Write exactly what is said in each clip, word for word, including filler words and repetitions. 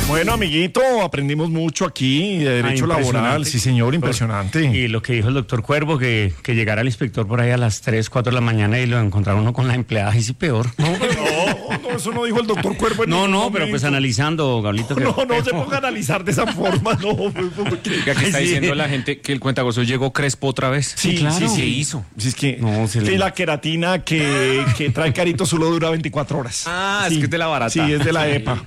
Bueno, amiguito, aprendimos mucho aquí de derecho Ah, laboral. Sí, señor, impresionante. Y lo que dijo el doctor Cuervo, que, que llegara el inspector por ahí a las tres, cuatro de la mañana y lo encontraron uno con la empleada, y sí peor. No, no, no, eso no dijo el doctor Cuervo. en No, ningún no, momento. pero pues analizando, Gablito. Que... No, no se ponga a analizar de esa forma, no. Ya que está Sí. diciendo la gente que el cuentagozo llegó crespo otra vez. Sí, claro. sí, sí. ¿Qué hizo? Sí, es que, No, se que le- la queratina que, que trae Carito solo dura veinticuatro horas. Ah, Sí. es que es de la barata. Sí, es de la E P A.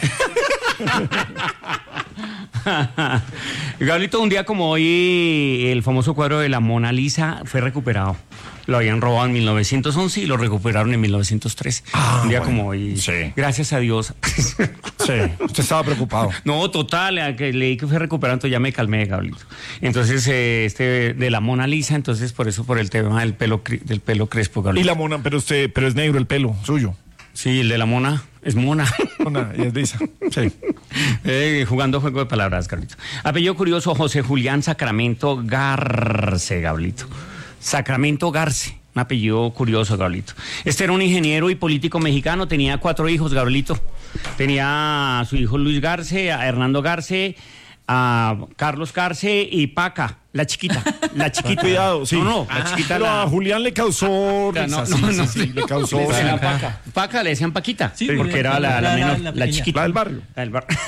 Gablito, un día como hoy, el famoso cuadro de la Mona Lisa fue recuperado. Lo habían robado en mil novecientos once y lo recuperaron en mil novecientos trece. Ah, un día bueno. como hoy. Sí. Gracias a Dios. Sí, usted estaba preocupado. No, total, a que leí que fue recuperado, entonces ya me calmé, Gablito. Entonces, eh, este de la Mona Lisa, entonces por eso, por el tema del pelo, cri- del pelo crespo, Gablito. Y la mona, pero usted, pero es negro el pelo suyo. Sí, el de la mona es mona. Mona, y es lisa. Sí. Eh, jugando juego de palabras, Gablito. Apellido curioso, José Julián Sacramento Garce, Gablito. Sacramento Garce, un apellido curioso, Gablito. Este era un ingeniero y político mexicano, tenía cuatro hijos, Gablito. Tenía a su hijo Luis Garce, a Hernando Garce, a Carlos Garce y Paca, la chiquita. La chiquita. Cuidado, sí. No, no, la Ah, chiquita. pero la... a Julián le causó No, risa, no, sí, no, sí, no, sí, le causó. Le decían sí. Paca. Paca, le decían Paquita. Sí, porque era la, la, la- la- menor, la la, pequeña. chiquita. La del barrio. La del barrio.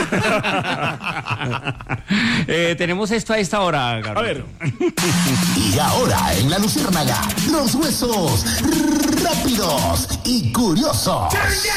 eh, tenemos esto a esta hora, A Gabriel. ver, Y ahora en La Luciérnaga, los huesos rápidos y curiosos.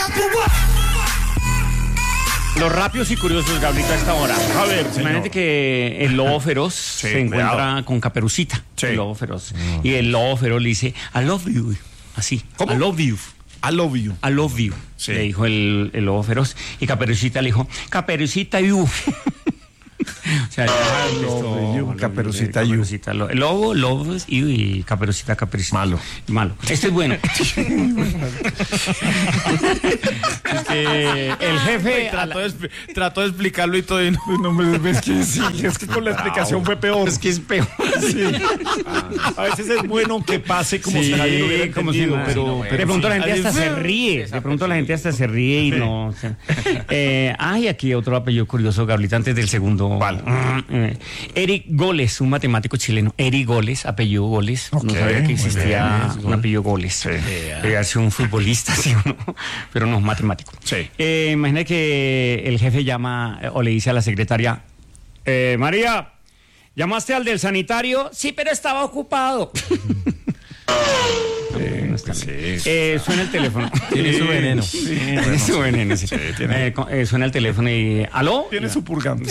Los rápidos y curiosos, Gabrielito, a esta hora. A ver, señor. Imagínate que el lobo feroz se encuentra cuidado. con Caperucita, Sí. el lobo feroz. Y el lobo feroz le dice, I love you. Así, ¿Cómo? I love you. I love you. I love you, Sí. le dijo el, el lobo feroz. Y Caperucita le dijo, Caperucita you. O sea, ya, love you, lo- Caperucita you. Caperucita, lo- el lobo, lobos you y Caperucita, Caperucita. Malo. Malo. Este es bueno. Es que el jefe... Trató de, expli- trató de explicarlo y todo. Y no, No me es que sí, es que con la explicación fue peor. Es que es peor. Sí. A veces es bueno que pase como si nadie lo hubiera como si entendido, no- pero, de pero pronto sí. la gente hasta Ay, se ríe, de pronto la gente hasta se ríe y no. O sea. eh, ay, aquí otro apellido curioso, Gablita, antes del segundo. ¿Cuál? Eh, Eric Goles, un matemático chileno. Eric Goles, apellido Goles. Ok, No sabía que muy existía bien. un apellido Goles. Debe ser un futbolista, sí, ¿no? Pero no, matemático. Sí. Eh, imagina que el jefe llama eh, o le dice a la secretaria, eh, María, ¿llamaste al del sanitario? Sí, pero estaba ocupado. Eh, no está bien. Eh, suena el teléfono. Tiene su veneno. Tiene su veneno, sí. tiene- Eh, co- eh, suena el teléfono y... ¿Aló? Tiene su purgante.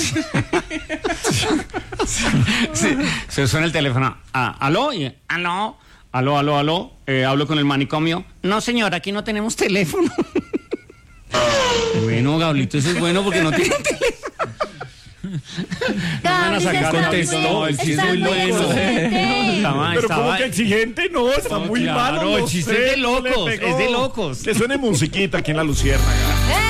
Sí, se suena el teléfono. Ah, ¿aló? Y, ¿aló? ¿Aló, aló, aló? Eh, ¿hablo con el manicomio? No, señor, aquí no tenemos teléfono. Bueno, Gablito, eso es bueno porque no tiene teléfono. van a Gaby, sacar está contexto, muy- no, el chiste está es muy muy bueno. exigente. Estaba- Pero estaba- como que exigente, no, está No, muy claro, malo. el no chiste sé, es de no le locos, pegó. es de locos. Que suene musiquita aquí en La Luciérnaga.